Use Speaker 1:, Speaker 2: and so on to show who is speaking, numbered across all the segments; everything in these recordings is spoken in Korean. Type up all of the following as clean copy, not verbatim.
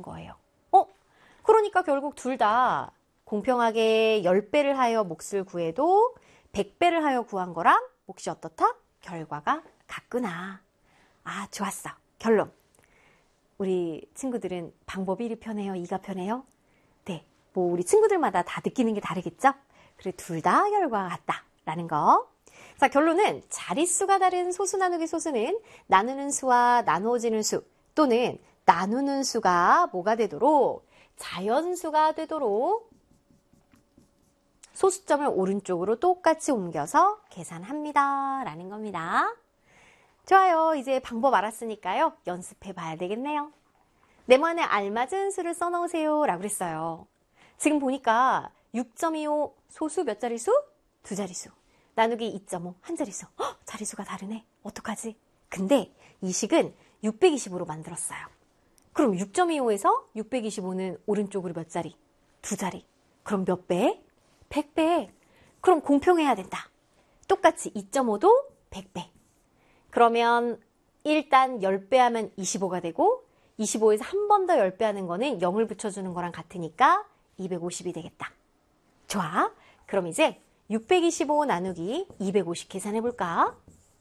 Speaker 1: 거예요. 그러니까 결국 둘 다 공평하게 10배를 하여 몫을 구해도 100배를 하여 구한 거랑 몫이 어떻다? 결과가 같구나. 좋았어. 결론. 우리 친구들은 방법이 1이 편해요? 2가 편해요? 네. 우리 친구들마다 다 느끼는 게 다르겠죠? 그래, 둘 다 결과가 같다라는 거. 자, 결론은 자릿수가 다른 소수 나누기 소수는 나누는 수와 나누어지는 수 또는 나누는 수가 뭐가 되도록 자연수가 되도록 소수점을 오른쪽으로 똑같이 옮겨서 계산합니다. 라는 겁니다. 좋아요. 이제 방법 알았으니까요. 연습해 봐야 되겠네요. 네모안에 알맞은 수를 써놓으세요. 라고 그랬어요. 지금 보니까 6.25 소수 몇 자릿수? 2자릿수. 나누기 2.5 한 자릿수. 자릿수가 다르네. 어떡하지? 근데 이 식은 625로 만들었어요. 그럼 6.25에서 625는 오른쪽으로 몇 자리? 2자리. 그럼 몇 배? 100배. 그럼 공평해야 된다. 똑같이 2.5도 100배. 그러면 일단 10배 하면 25가 되고 25에서 한 번 더 10배 하는 거는 0을 붙여주는 거랑 같으니까 250이 되겠다. 좋아. 그럼 이제 625 나누기 250 계산해 볼까?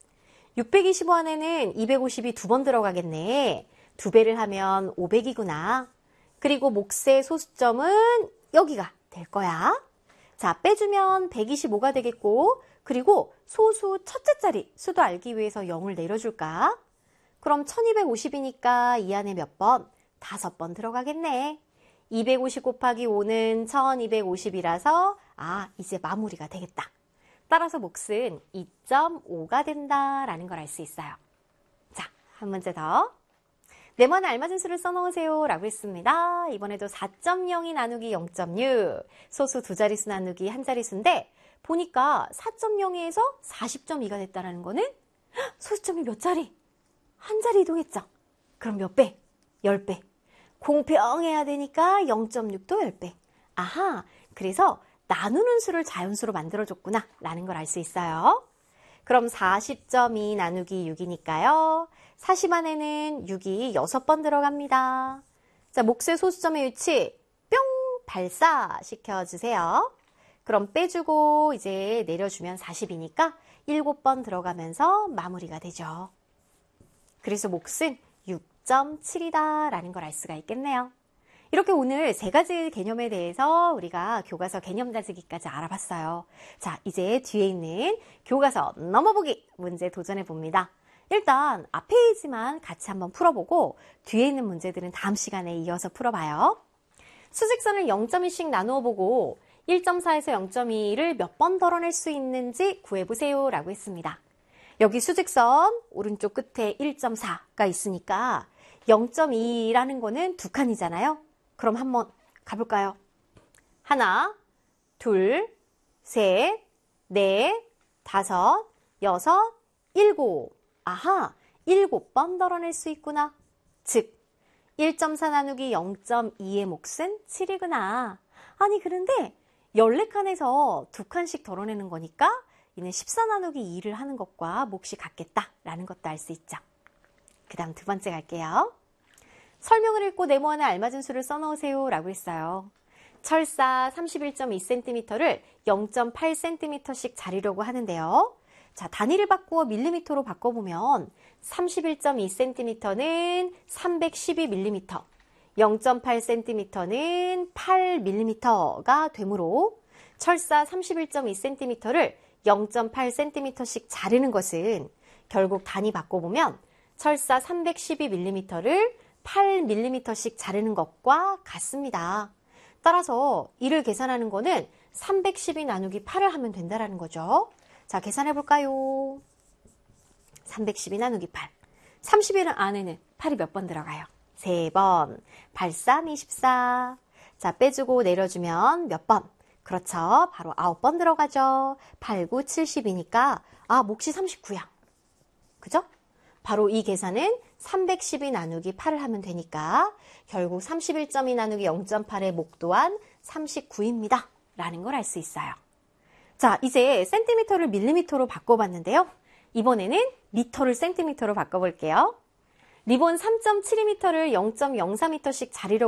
Speaker 1: 625 안에는 250이 2번 들어가겠네. 2배를 하면 500이구나. 그리고 몫의 소수점은 여기가 될 거야. 자, 빼주면 125가 되겠고, 그리고 소수 첫째 자리 수도 알기 위해서 0을 내려줄까? 그럼 1250이니까 이 안에 몇 번? 5번 들어가겠네. 250 곱하기 5는 1250이라서 이제 마무리가 되겠다. 따라서 몫은 2.5가 된다라는 걸 알 수 있어요. 자, 한 문제 더. 네모안에 알맞은 수를 써놓으세요. 라고 했습니다. 이번에도 4.02 나누기 0.6. 소수 2자릿수 나누기 한 자릿수인데 보니까 4.02에서 40.2가 됐다는 거는 소수점이 몇 자리? 한 자리 이동했죠. 그럼 몇 배? 10배. 공평해야 되니까 0.6도 10배. 그래서 나누는 수를 자연수로 만들어줬구나 라는 걸 알 수 있어요. 그럼 40.2 나누기 6이니까요. 40 안에는 6이 6번 들어갑니다. 자, 몫의 소수점의 위치 뿅 발사시켜주세요. 그럼 빼주고 이제 내려주면 40이니까 7번 들어가면서 마무리가 되죠. 그래서 몫은 6.7이다 라는 걸 알 수가 있겠네요. 이렇게 오늘 3가지 개념에 대해서 우리가 교과서 개념 다지기까지 알아봤어요. 자, 이제 뒤에 있는 교과서 넘어보기 문제 도전해 봅니다. 일단 앞 페이지만 같이 한번 풀어보고 뒤에 있는 문제들은 다음 시간에 이어서 풀어봐요. 수직선을 0.1씩 나누어 보고 1.4에서 0.2를 몇 번 덜어낼 수 있는지 구해보세요 라고 했습니다. 여기 수직선 오른쪽 끝에 1.4가 있으니까 0.2라는 거는 2칸이잖아요. 그럼 한번 가볼까요? 하나, 둘, 셋, 넷, 다섯, 여섯, 일곱. 7번 덜어낼 수 있구나. 즉, 1.4 나누기 0.2의 몫은 7이구나. 아니, 그런데 14칸에서 2칸씩 덜어내는 거니까 이는 14 나누기 2를 하는 것과 몫이 같겠다라는 것도 알 수 있죠. 그 다음 2번째 갈게요. 설명을 읽고 네모안에 알맞은 수를 써놓으세요 라고 했어요. 철사 31.2cm를 0.8cm씩 자르려고 하는데요. 자, 단위를 바꾸어 밀리미터로 바꿔보면 31.2cm는 312mm, 0.8cm는 8mm가 되므로 철사 31.2cm를 0.8cm씩 자르는 것은 결국 단위 바꿔보면 철사 312mm를 8mm씩 자르는 것과 같습니다. 따라서 이를 계산하는 거는 312 나누기 8을 하면 된다는 거죠. 자, 계산해 볼까요? 312 나누기 8. 31 안에는 8이 몇 번 들어가요? 3번. 8, 3, 24. 자, 빼주고 내려주면 몇 번? 그렇죠. 바로 9번 들어가죠. 8, 9, 70이니까 몫이 39야. 그죠? 바로 이 계산은 312 나누기 8을 하면 되니까 결국 31.2 나누기 0.8의 목 또한 39입니다. 라는 걸 알 수 있어요. 자, 이제 센티미터를 밀리미터로 바꿔봤는데요. 이번에는 미터를 센티미터로 바꿔볼게요. 리본 3.72m를 0.04m씩 자르려고